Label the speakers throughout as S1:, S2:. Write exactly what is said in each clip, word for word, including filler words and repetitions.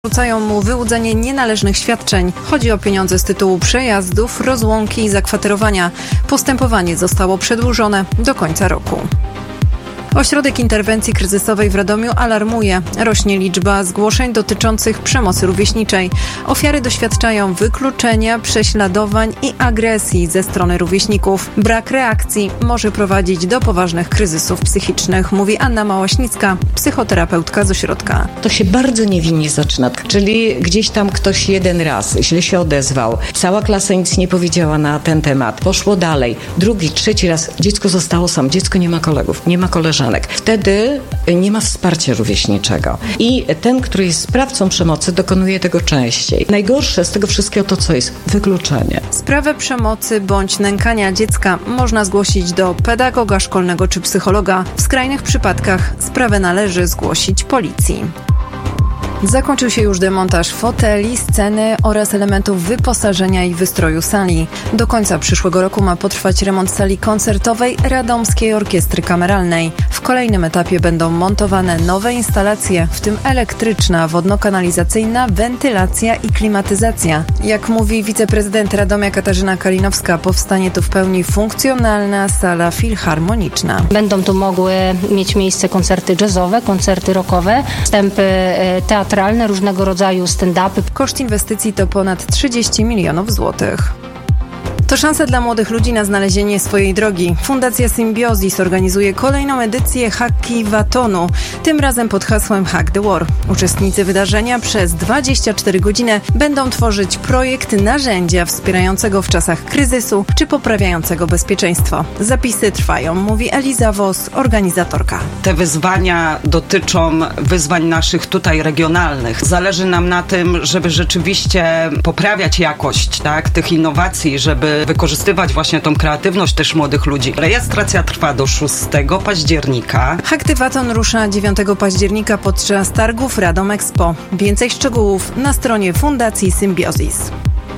S1: Zarzucają mu wyłudzenie nienależnych świadczeń. Chodzi o pieniądze z tytułu przejazdów, rozłąki i zakwaterowania. Postępowanie zostało przedłużone do końca roku. Ośrodek Interwencji Kryzysowej w Radomiu alarmuje. Rośnie liczba zgłoszeń dotyczących przemocy rówieśniczej. Ofiary doświadczają wykluczenia, prześladowań i agresji ze strony rówieśników. Brak reakcji może prowadzić do poważnych kryzysów psychicznych, mówi Anna Małaśnicka, psychoterapeutka z ośrodka.
S2: To się bardzo niewinnie zaczyna, czyli gdzieś tam ktoś jeden raz źle się odezwał. Cała klasa nic nie powiedziała na ten temat. Poszło dalej. Drugi, trzeci raz dziecko zostało sam. Dziecko nie ma kolegów, nie ma koleżanek. Wtedy nie ma wsparcia rówieśniczego. I ten, który jest sprawcą przemocy, dokonuje tego częściej. Najgorsze z tego wszystkiego to, co jest wykluczenie.
S1: Sprawę przemocy bądź nękania dziecka można zgłosić do pedagoga szkolnego czy psychologa. W skrajnych przypadkach sprawę należy zgłosić policji. Zakończył się już demontaż foteli, sceny oraz elementów wyposażenia i wystroju sali. Do końca przyszłego roku ma potrwać remont sali koncertowej Radomskiej Orkiestry Kameralnej. W kolejnym etapie będą montowane nowe instalacje, w tym elektryczna, wodno-kanalizacyjna, wentylacja i klimatyzacja. Jak mówi wiceprezydent Radomia Katarzyna Kalinowska, powstanie tu w pełni funkcjonalna sala filharmoniczna.
S3: Będą tu mogły mieć miejsce koncerty jazzowe, koncerty rockowe, wstępy teatralne, różnego rodzaju stand-upy.
S1: Koszt inwestycji to ponad trzydzieści milionów złotych. To szansa dla młodych ludzi na znalezienie swojej drogi. Fundacja Symbiosis organizuje kolejną edycję Hackiwatonu, tym razem pod hasłem Hack the War. Uczestnicy wydarzenia przez dwadzieścia cztery godziny będą tworzyć projekt narzędzia wspierającego w czasach kryzysu czy poprawiającego bezpieczeństwo. Zapisy trwają, mówi Eliza Wos, organizatorka.
S4: Te wyzwania dotyczą wyzwań naszych tutaj regionalnych. Zależy nam na tym, żeby rzeczywiście poprawiać jakość, tak, tych innowacji, żeby wykorzystywać właśnie tą kreatywność też młodych ludzi. Rejestracja trwa do szóstego października.
S1: Hackiwaton rusza dziewiątego października podczas targów Radom Expo. Więcej szczegółów na stronie Fundacji Symbiosis.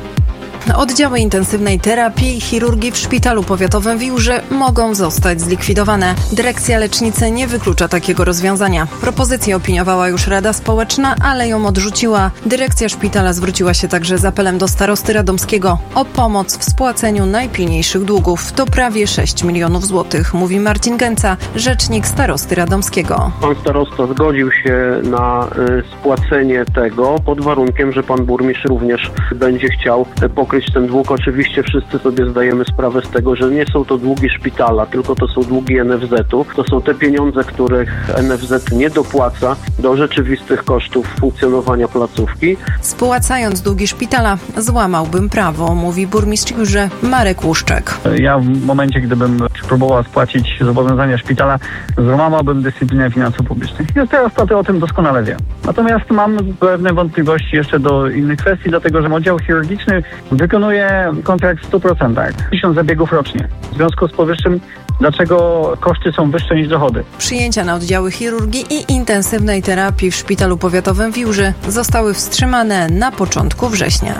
S1: Oddziały intensywnej terapii i chirurgii w szpitalu powiatowym w Jurze mogą zostać zlikwidowane. Dyrekcja lecznicy nie wyklucza takiego rozwiązania. Propozycję opiniowała już Rada Społeczna, ale ją odrzuciła. Dyrekcja szpitala zwróciła się także z apelem do starosty radomskiego o pomoc w spłaceniu najpilniejszych długów. To prawie sześć milionów złotych, mówi Marcin Gęca, rzecznik starosty radomskiego.
S5: Pan starosta zgodził się na y, spłacenie tego pod warunkiem, że pan burmistrz również będzie chciał pokryć ten dług. Oczywiście wszyscy sobie zdajemy sprawę z tego, że nie są to długi szpitala, tylko to są długi en ef zetu. To są te pieniądze, których en ef zet nie dopłaca do rzeczywistych kosztów funkcjonowania placówki.
S1: Spłacając długi szpitala, złamałbym prawo, mówi burmistrz Jurze Marek Łuszczek.
S6: Ja w momencie, gdybym próbował spłacić zobowiązania szpitala, złamałbym dyscyplinę finansów publicznych. Ja teraz o tym doskonale wiem. Natomiast mam pewne wątpliwości jeszcze do innych kwestii, dlatego że oddział chirurgiczny wykonuje kontrakt w stu procentach, tysiąc zabiegów rocznie. W związku z powyższym, dlaczego koszty są wyższe niż dochody?
S1: Przyjęcia na oddziały chirurgii i intensywnej terapii w szpitalu powiatowym w Jurze zostały wstrzymane na początku września.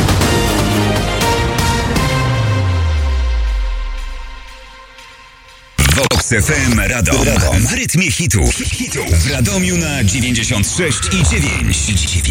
S7: Vox F M Radom. Radom. W rytmie hitu. W Radomiu na dziewięćdziesiąt sześć i dziewięć.